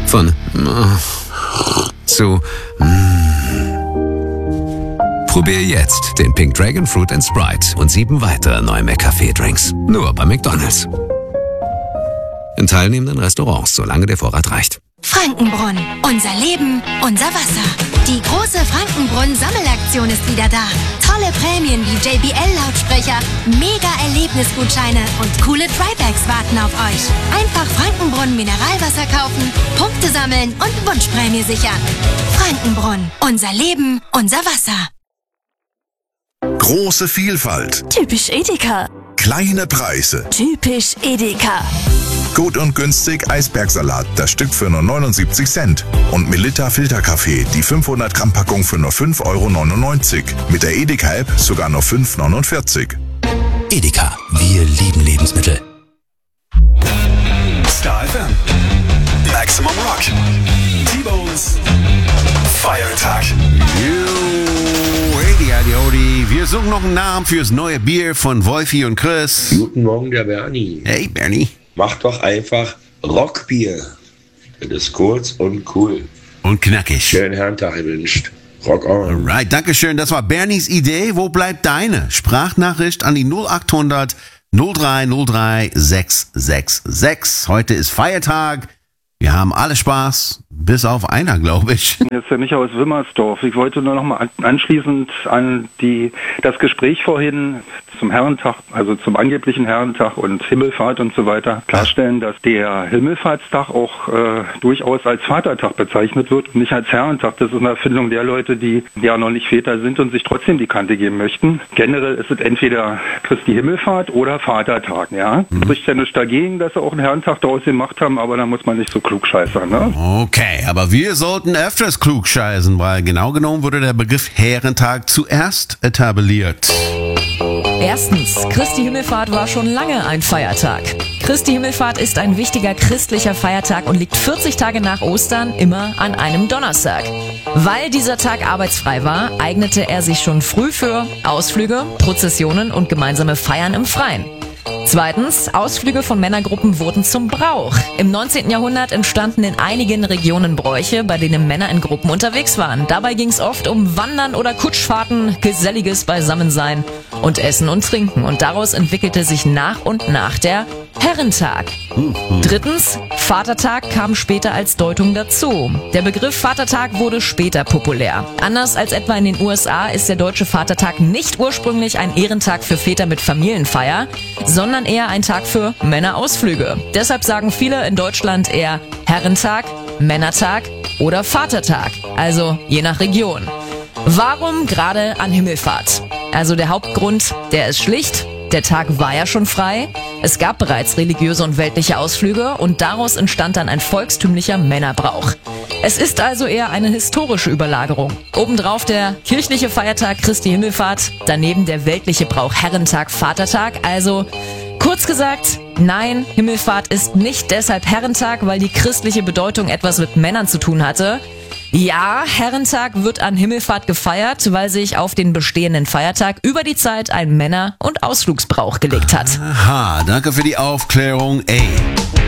Von zu Probier jetzt den Pink Dragon Fruit & Sprite und 7 weitere neue McCafé-Drinks. Nur bei McDonald's. In teilnehmenden Restaurants, solange der Vorrat reicht. Frankenbrunn. Unser Leben, unser Wasser. Die große Frankenbrunn-Sammelaktion ist wieder da. Tolle Prämien wie JBL-Lautsprecher, Mega-Erlebnisgutscheine und coole Trybags warten auf euch. Einfach Frankenbrunn Mineralwasser kaufen, Punkte sammeln und Wunschprämie sichern. Frankenbrunn. Unser Leben, unser Wasser. Große Vielfalt. Typisch Edeka. Kleine Preise. Typisch Edeka. Gut und günstig Eisbergsalat, das Stück für nur 79 Cent. Und Melitta Filterkaffee, die 500 Gramm Packung für nur 5,99 €. Mit der Edeka-App sogar nur 5,49 €. Edeka, wir lieben Lebensmittel. Star FM. Maximum Rock. T-Bones. Feiertag. Wir suchen noch einen Namen fürs neue Bier von Wolfi und Chris. Guten Morgen, der Bernie. Hey, Bernie. Mach doch einfach Rockbier. Das ist kurz und cool. Und knackig. Schönen Herrentag gewünscht. Rock on. Alright, dankeschön. Das war Bernies Idee. Wo bleibt deine? Sprachnachricht an die 0800 0303 666. Heute ist Feiertag. Wir haben alle Spaß, bis auf einer, glaube ich. Jetzt der Micha aus Wimmersdorf. Ich wollte nur noch mal anschließend an das Gespräch vorhin zum Herrentag, also zum angeblichen Herrentag und Himmelfahrt und so weiter, klarstellen, dass der Himmelfahrtstag auch durchaus als Vatertag bezeichnet wird und nicht als Herrentag. Das ist eine Erfindung der Leute, die ja noch nicht Väter sind und sich trotzdem die Kante geben möchten. Generell ist es entweder Christi Himmelfahrt oder Vatertag, ja. Spricht ja nichts dagegen, dass sie auch einen Herrentag daraus gemacht haben, aber da muss man nicht so klugscheißern, ne? Okay, aber wir sollten öfters klugscheißen, weil genau genommen wurde der Begriff Herrentag zuerst etabliert. Erstens, Christi Himmelfahrt war schon lange ein Feiertag. Christi Himmelfahrt ist ein wichtiger christlicher Feiertag und liegt 40 Tage nach Ostern immer an einem Donnerstag. Weil dieser Tag arbeitsfrei war, eignete er sich schon früh für Ausflüge, Prozessionen und gemeinsame Feiern im Freien. Zweitens, Ausflüge von Männergruppen wurden zum Brauch. Im 19. Jahrhundert entstanden in einigen Regionen Bräuche, bei denen Männer in Gruppen unterwegs waren. Dabei ging es oft um Wandern oder Kutschfahrten, geselliges Beisammensein und Essen und Trinken. Und daraus entwickelte sich nach und nach der Herrentag. Drittens, Vatertag kam später als Deutung dazu. Der Begriff Vatertag wurde später populär. Anders als etwa in den USA ist der deutsche Vatertag nicht ursprünglich ein Ehrentag für Väter mit Familienfeier, sondern eher ein Tag für Männerausflüge. Deshalb sagen viele in Deutschland eher Herrentag, Männertag oder Vatertag, also je nach Region. Warum gerade an Himmelfahrt? Also der Hauptgrund, der ist schlicht. Der Tag war ja schon frei, es gab bereits religiöse und weltliche Ausflüge und daraus entstand dann ein volkstümlicher Männerbrauch. Es ist also eher eine historische Überlagerung. Obendrauf der kirchliche Feiertag Christi Himmelfahrt, daneben der weltliche Brauch Herrentag, Vatertag. Also kurz gesagt, nein, Himmelfahrt ist nicht deshalb Herrentag, weil die christliche Bedeutung etwas mit Männern zu tun hatte. Ja, Herrentag wird an Himmelfahrt gefeiert, weil sich auf den bestehenden Feiertag über die Zeit ein Männer- und Ausflugsbrauch gelegt hat. Aha, danke für die Aufklärung. Ey,